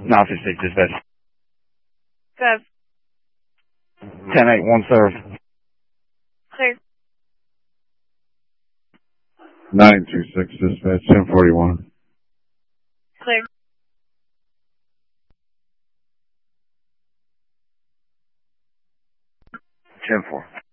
956 dispatch. Good. 10-8, 1 serve. Clear. 926 dispatch, 1041. Clear. 10-4.